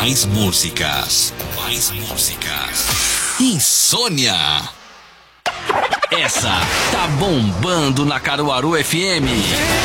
Mais músicas. Mais músicas. Insônia. Essa tá bombando na Caruaru FM.